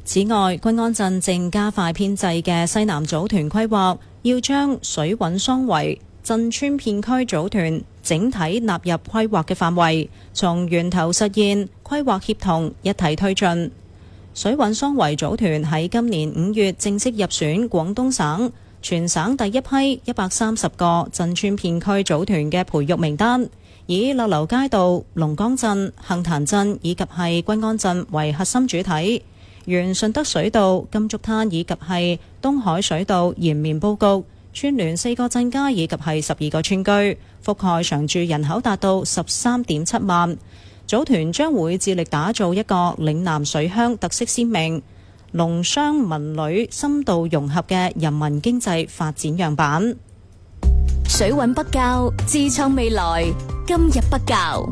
此外，均安鎮正加快編制嘅西南組團規劃，要將水韻桑圍鎮村片區組團整體納入規劃嘅範圍，從源頭實現規劃協同一體推進。水韻桑圍組團喺今年5月正式入選廣東省全省第一批130個鎮村片區組團嘅培育名單，以勒流街道、龍崗鎮、杏壇鎮以及係均安鎮為核心主體，沿順德水道、金竹灘以及係東海水道延綿佈局，串聯4個鎮街以及係12個村居，覆蓋常住人口達到13.7萬。組團將會致力打造一個嶺南水鄉特色鮮明、農商民旅深度融合嘅人民經濟發展樣板。 水韻北滘，自創未來，今日北滘。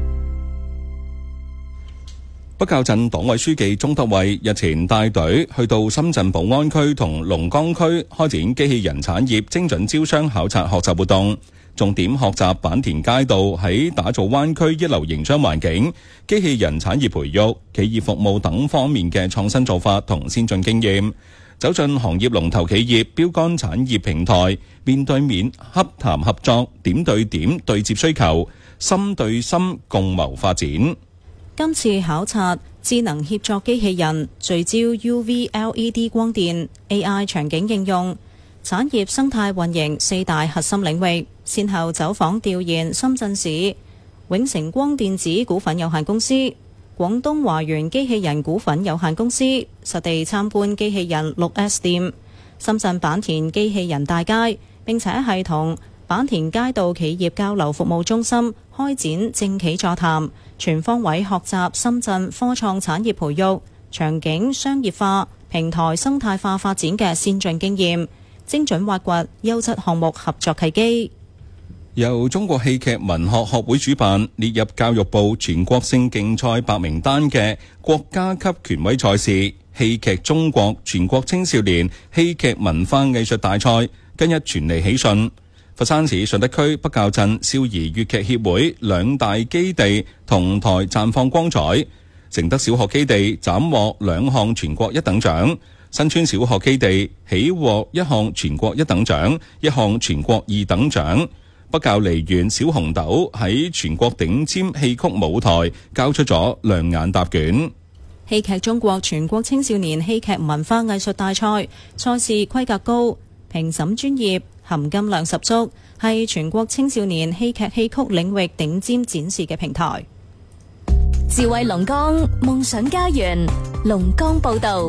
北滘鎮黨委書記鍾德偉日前帶隊去到深圳寶安區同龍崗區開展機器人產業精準招商考察學習活動，重點學習坂田街道喺打造灣區一流營商環境、機器人產業培育、企業服務等方面嘅創新做法同先進經驗，走進行業龍頭企業標杆產業平台，面對面洽談合作，點對點對接需求，心對心共謀發展。 今次考察智能協作機器人，聚焦 UV LED 光電、AI 場景應用、產業生態運營4大核心領域，先後走訪調研深圳市永成光電子股份有限公司、廣東華源機器人股份有限公司，實地參觀機器人 6S 店、深圳坂田機器人大街，並且係同坂田街道企業交流服務中心開展政企座談，全方位學習深圳科創產業培育、場景商業化、平台生態化發展嘅先進經驗，精準挖掘優質項目合作契機。 由中國戲劇文學學會主辦，列入教育部全國性競賽白名單嘅國家級權威賽事戲劇中國全國青少年戲劇文化藝術大賽，近日傳嚟喜訊。佛山市順德區北滘鎮少兒粵劇協會2大基地同台綻放光彩，承德小學基地斬獲2項全國一等獎，新村小學基地喜獲1項全國一等獎、1項全國二等獎。北滘梨園小紅豆喺全國頂尖戲曲舞台交出咗亮眼答卷。 戲劇中國全國青少年戲劇文化藝術大賽賽事規格高，評審專業，含金量十足，係全國青少年戲劇戲曲領域頂尖展示嘅平台。 智慧龍崗，夢想家園，龍崗報道。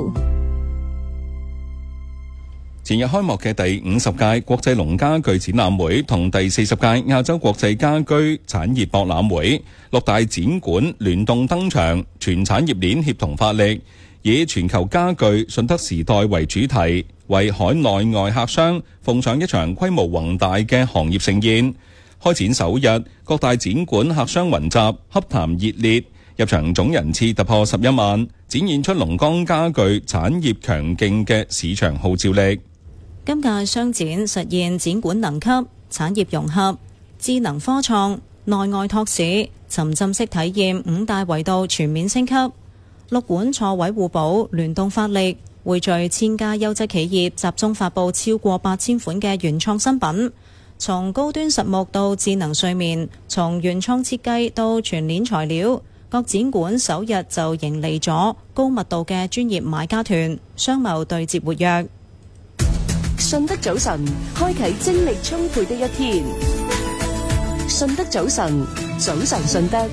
前日開幕嘅第50屆國際農家具展覽會同第40屆亞洲國際家居產業博覽會6大展館聯動登場，全產業鏈協同發力，以全球家具順德時代為主題，為海內外客商奉上一場規模宏大嘅行業盛宴。開展首日，各大展館客商雲集，洽談熱烈，入場總人次突破11萬，展現出龍崗家具產業強勁嘅市場號召力。 今屆雙展實現展館能級、產業融合、智能科創、內外拓市、沉浸式體驗5大維度全面升級。6館錯位互補，聯動發力，匯聚1000家優質企業，集中發佈超過8000款嘅原創新品。從高端實木到智能睡眠，從原創設計到全鏈材料，各展館首日就迎嚟咗高密度嘅專業買家團，商貿對接活躍。 順德早晨，開啟精力充沛的一天。順德早晨，早晨順德。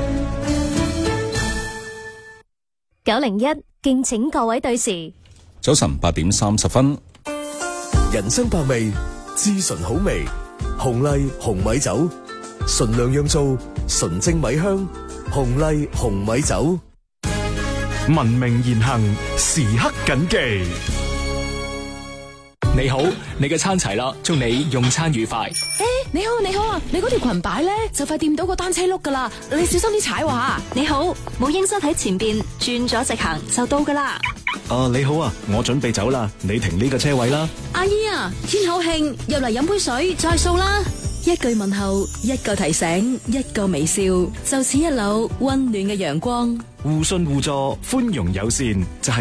901，敬請各位對時。 早晨8點30分。 人生百味，至純好味。紅麗紅米酒，純釀釀造，純正米香。紅麗紅米酒， 文明言行，時刻謹記。 你好，你嘅餐齊啦，祝你用餐愉快。 你好啊，你嗰條裙擺咧就快掂到個單車轆噶啦，你小心啲踩喎。 你好，母嬰室喺前邊，轉咗直行就到噶啦。 你好啊，我準備走啦，你停呢個車位啦。 阿姨啊，天口慶，入嚟飲杯水再掃啦。一句問候，一個提醒，一個微笑，就似一縷溫暖嘅陽光。 互信互助，寬容友善，就係